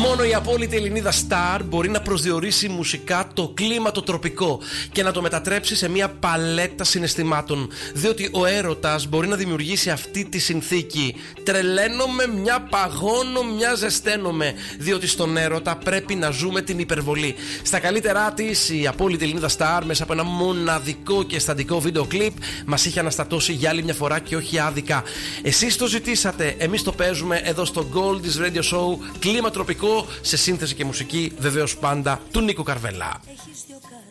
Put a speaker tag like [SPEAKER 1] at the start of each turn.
[SPEAKER 1] Μόνο η απόλυτη Ελληνίδα Star μπορεί να προσδιορίσει μουσικά το κλίμα το τροπικό και να το μετατρέψει σε μια παλέτα συναισθημάτων. Διότι ο έρωτας μπορεί να δημιουργήσει αυτή τη συνθήκη. Τρελαίνομαι, μια παγώνω, μια ζεσταίνομαι. Διότι στον έρωτα πρέπει να ζούμε την υπερβολή. Στα καλύτερά της, η απόλυτη Ελληνίδα Star, μέσα από ένα μοναδικό και αισθαντικό βίντεο κλιπ, μας είχε αναστατώσει για άλλη μια φορά και όχι άδικα. Εσείς το ζητήσατε, εμείς το παίζουμε εδώ στο Gold's Radio Show. Κλίμα τροπικό σε σύνθεση και μουσική, βεβαίως πάντα του Νίκο Καρβέλα.
[SPEAKER 2] Έχεις δυο καρδιές